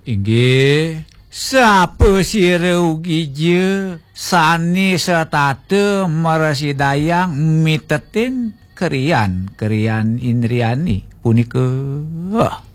Inggih, sapeusireugije sani setate meresidayang mitetin kerian Indriani punika.